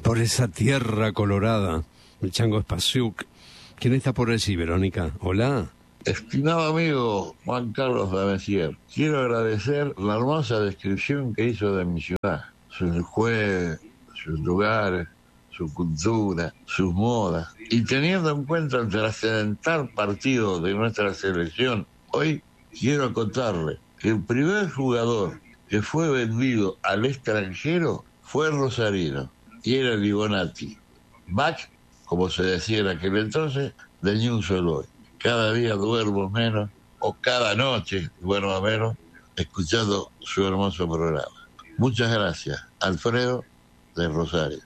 por esa tierra colorada, el Chango Spasiuk. ¿Quién está por allí, Verónica? Hola. Estimado amigo Juan Carlos Damesier, quiero agradecer la hermosa descripción que hizo de mi ciudad, sus jueves, sus lugares, su cultura, sus modas. Y teniendo en cuenta el trascendental partido de nuestra selección, hoy quiero contarle que el primer jugador que fue vendido al extranjero fue rosarino, y era Libonati. Bach, como se decía en aquel entonces, de Newell's Old Boys. Cada día duermo menos, o cada noche duermo menos, escuchando su hermoso programa. Muchas gracias, Alfredo de Rosario.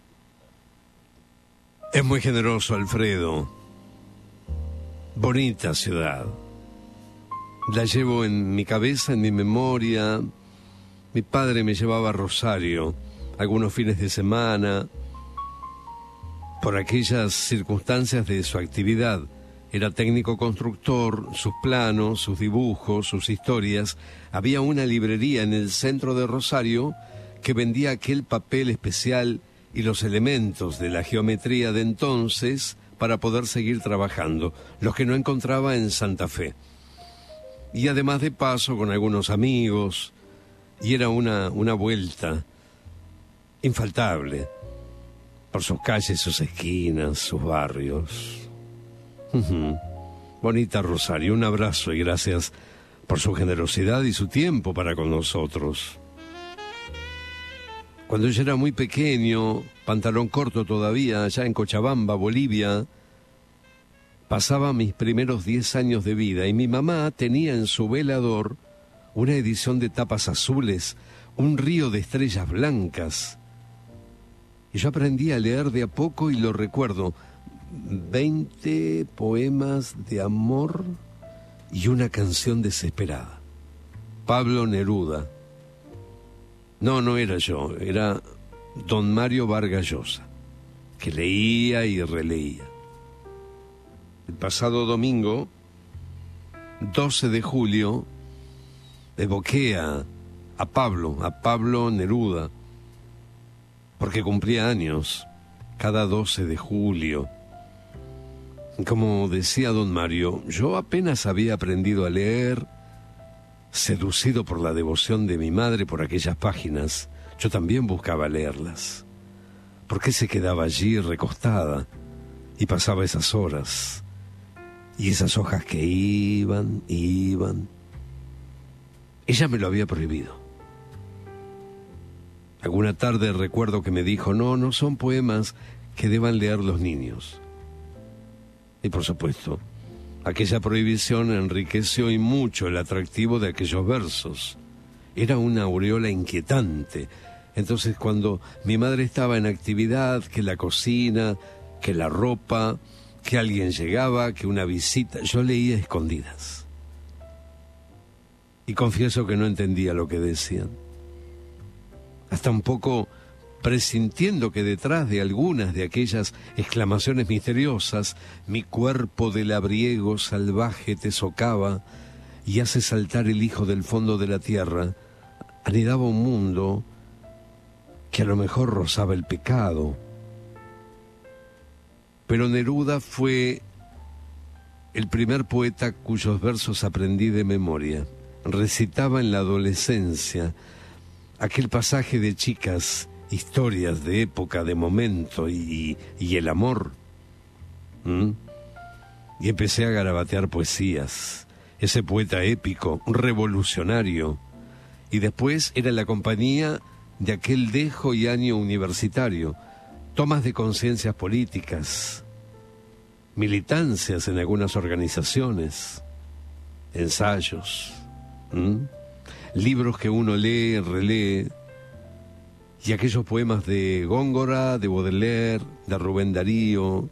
Es muy generoso, Alfredo. Bonita ciudad. La llevo en mi cabeza, en mi memoria. Mi padre me llevaba a Rosario algunos fines de semana por aquellas circunstancias de su actividad. Era técnico constructor, sus planos, sus dibujos, sus historias. Había una librería en el centro de Rosario que vendía aquel papel especial y los elementos de la geometría de entonces para poder seguir trabajando, los que no encontraba en Santa Fe. Y además de paso con algunos amigos, y era una vuelta infaltable por sus calles, sus esquinas, sus barrios. Bonita Rosario, un abrazo y gracias por su generosidad y su tiempo para con nosotros. Cuando yo era muy pequeño, pantalón corto todavía, allá en Cochabamba, Bolivia, pasaba mis primeros 10 años de vida y mi mamá tenía en su velador una edición de tapas azules, un río de estrellas blancas. Y yo aprendí a leer de a poco y lo recuerdo. 20 poemas de amor y una canción desesperada. Pablo Neruda. No era yo, era don Mario Vargas Llosa, que leía y releía. El pasado domingo, 12 de julio, evoqué a Pablo Neruda, porque cumplía años cada 12 de julio. Como decía don Mario, yo apenas había aprendido a leer, seducido por la devoción de mi madre por aquellas páginas. Yo también buscaba leerlas. ¿Por qué se quedaba allí recostada y pasaba esas horas? Y esas hojas que iban. Ella me lo había prohibido. Alguna tarde recuerdo que me dijo, no son poemas que deban leer los niños. Y por supuesto, aquella prohibición enriqueció y mucho el atractivo de aquellos versos. Era una aureola inquietante. Entonces, cuando mi madre estaba en actividad, que la cocina, que la ropa, que alguien llegaba, que una visita, yo leía a escondidas. Y confieso que no entendía lo que decían. Hasta un poco presintiendo que detrás de algunas de aquellas exclamaciones misteriosas, mi cuerpo de labriego salvaje te socava y hace saltar el hijo del fondo de la tierra, anidaba un mundo que a lo mejor rozaba el pecado. Pero Neruda fue el primer poeta cuyos versos aprendí de memoria. Recitaba en la adolescencia aquel pasaje de chicas, historias de época, de momento y el amor. Y empecé a garabatear poesías. Ese poeta épico, revolucionario. Y después era la compañía de aquel dejo y año universitario. Tomas de conciencias políticas, militancias en algunas organizaciones, ensayos, libros que uno lee, relee. Y aquellos poemas de Góngora, de Baudelaire, de Rubén Darío.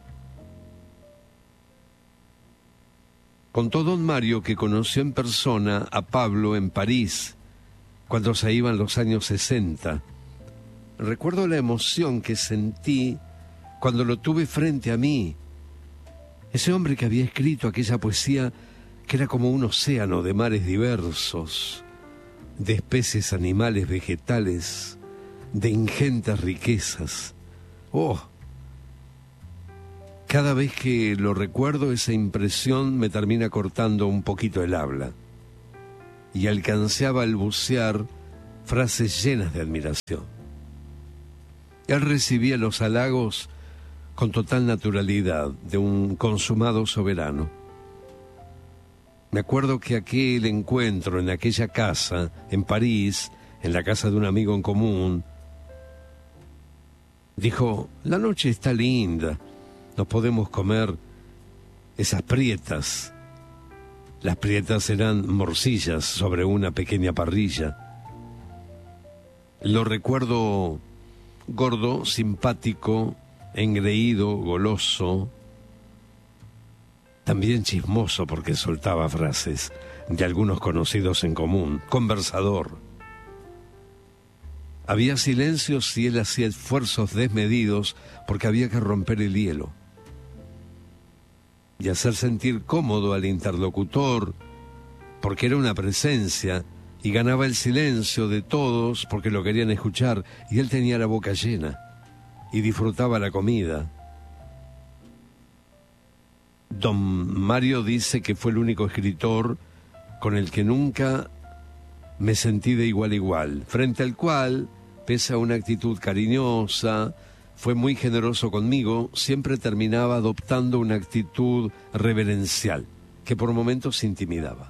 Contó don Mario que conoció en persona a Pablo en París, cuando se iban los años 60. Recuerdo la emoción que sentí cuando lo tuve frente a mí. Ese hombre que había escrito aquella poesía que era como un océano de mares diversos, de especies animales, vegetales, de ingentes riquezas, Oh, cada vez que lo recuerdo, esa impresión me termina cortando un poquito el habla. Y alcancé a balbucear frases llenas de admiración. Él recibía los halagos con total naturalidad de un consumado soberano. Me acuerdo que aquel encuentro en aquella casa, en París, en la casa de un amigo en común, dijo: la noche está linda, nos podemos comer esas prietas. Las prietas eran morcillas sobre una pequeña parrilla. Lo recuerdo gordo, simpático, engreído, goloso, también chismoso porque soltaba frases de algunos conocidos en común, conversador. Había silencios y él hacía esfuerzos desmedidos porque había que romper el hielo y hacer sentir cómodo al interlocutor, porque era una presencia, y ganaba el silencio de todos porque lo querían escuchar, y él tenía la boca llena y disfrutaba la comida. Don Mario dice que fue el único escritor con el que nunca me sentí de igual a igual, frente al cual, pese a una actitud cariñosa, fue muy generoso conmigo, siempre terminaba adoptando una actitud reverencial, que por momentos intimidaba.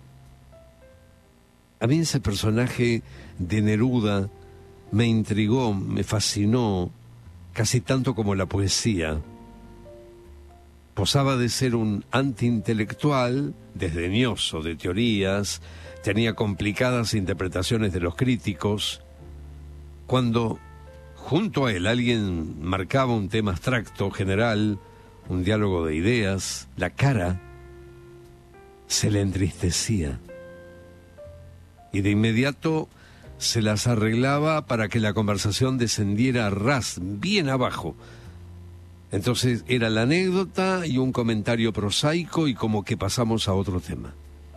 A mí ese personaje de Neruda me intrigó, me fascinó, casi tanto como la poesía. Posaba de ser un antiintelectual, desdeñoso de teorías, tenía complicadas interpretaciones de los críticos. Cuando junto a él alguien marcaba un tema abstracto, general, un diálogo de ideas, la cara se le entristecía. Y de inmediato se las arreglaba para que la conversación descendiera a ras, bien abajo. Entonces era la anécdota y un comentario prosaico y como que pasamos a otro tema.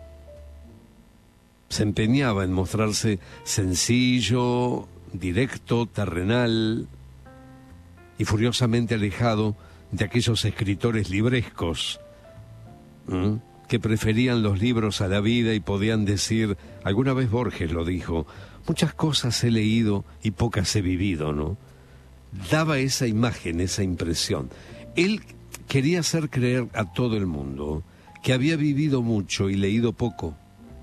Se empeñaba en mostrarse sencillo, directo, terrenal y furiosamente alejado de aquellos escritores librescos que preferían los libros a la vida y podían decir, alguna vez Borges lo dijo, muchas cosas he leído y pocas he vivido, ¿no? Daba esa imagen, esa impresión. Él quería hacer creer a todo el mundo que había vivido mucho y leído poco.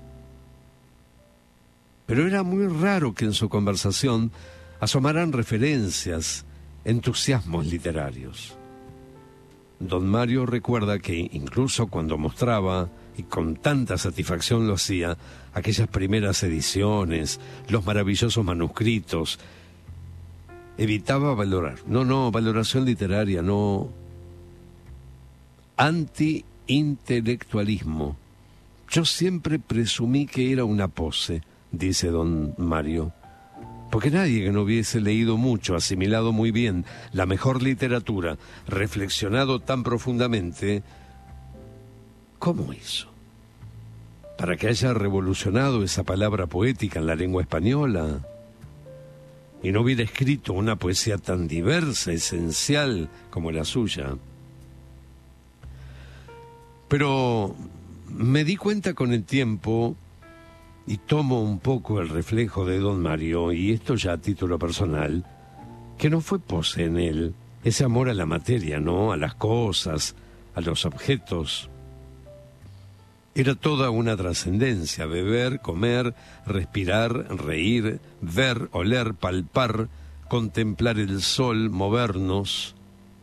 Pero era muy raro que en su conversación asomaran referencias, entusiasmos literarios. Don Mario recuerda que incluso cuando mostraba, y con tanta satisfacción lo hacía, aquellas primeras ediciones, los maravillosos manuscritos, evitaba valorar. No, valoración literaria, no. Anti-intelectualismo. Yo siempre presumí que era una pose, dice don Mario, porque nadie que no hubiese leído mucho, asimilado muy bien la mejor literatura, reflexionado tan profundamente, ¿cómo hizo? Para que haya revolucionado esa palabra poética en la lengua española y no hubiera escrito una poesía tan diversa, esencial como la suya. Pero me di cuenta con el tiempo, y tomo un poco el reflejo de don Mario, y esto ya a título personal, que no fue pose en él, ese amor a la materia, ¿no? A las cosas, a los objetos. Era toda una trascendencia, beber, comer, respirar, reír, ver, oler, palpar, contemplar el sol, movernos.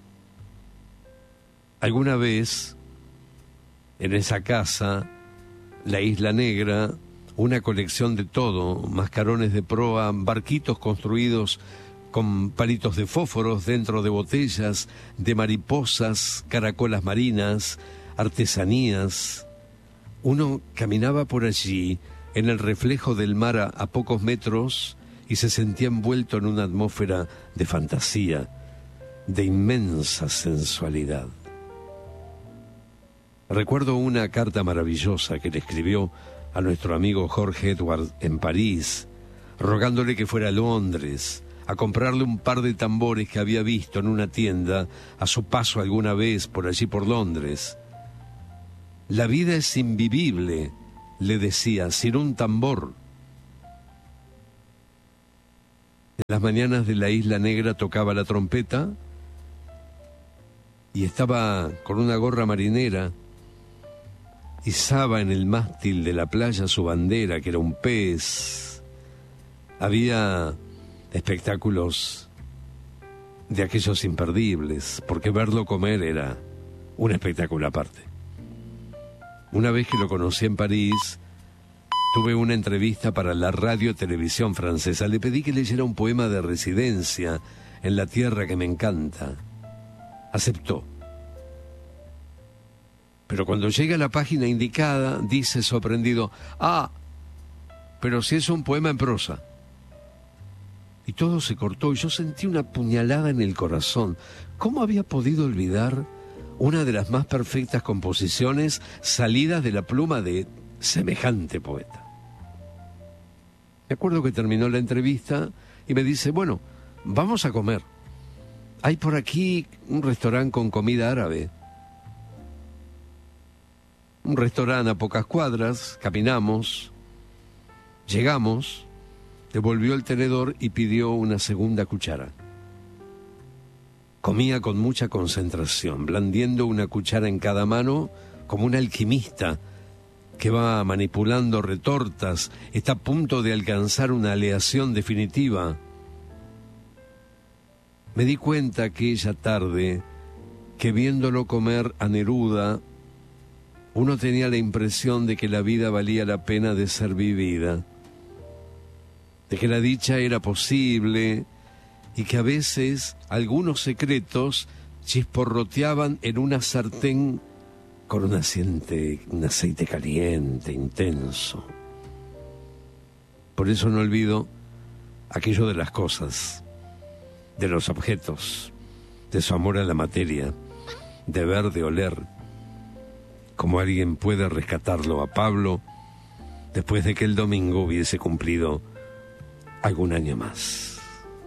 Alguna vez, en esa casa, la Isla Negra, una colección de todo, mascarones de proa, barquitos construidos con palitos de fósforos dentro de botellas, de mariposas, caracolas marinas, artesanías. Uno caminaba por allí, en el reflejo del mar a pocos metros, y se sentía envuelto en una atmósfera de fantasía, de inmensa sensualidad. Recuerdo una carta maravillosa que le escribió a nuestro amigo Jorge Edward en París, rogándole que fuera a Londres, a comprarle un par de tambores que había visto en una tienda a su paso alguna vez por allí por Londres. La vida es invivible, le decía, sin un tambor. En las mañanas de la Isla Negra tocaba la trompeta y estaba con una gorra marinera, izaba en el mástil de la playa su bandera, que era un pez. Había espectáculos de aquellos imperdibles, porque verlo comer era un espectáculo aparte. Una vez que lo conocí en París, tuve una entrevista para la radio-televisión francesa. Le pedí que leyera un poema de Residencia en la tierra que me encanta. Aceptó. Pero cuando llega a la página indicada, dice sorprendido: «Ah, pero si es un poema en prosa». Y todo se cortó y yo sentí una puñalada en el corazón. ¿Cómo había podido olvidar una de las más perfectas composiciones salidas de la pluma de semejante poeta? Me acuerdo que terminó la entrevista y me dice: «Bueno, vamos a comer. Hay por aquí un restaurante con comida árabe». Un restaurante a pocas cuadras, caminamos, llegamos, devolvió el tenedor y pidió una segunda cuchara. Comía con mucha concentración, blandiendo una cuchara en cada mano como un alquimista que va manipulando retortas, está a punto de alcanzar una aleación definitiva. Me di cuenta aquella tarde que viéndolo comer a Neruda, uno tenía la impresión de que la vida valía la pena de ser vivida, de que la dicha era posible y que a veces algunos secretos chisporroteaban en una sartén con un aceite caliente, intenso. Por eso no olvido aquello de las cosas, de los objetos, de su amor a la materia, de ver, de oler, como alguien puede rescatarlo a Pablo después de que el domingo hubiese cumplido algún año más.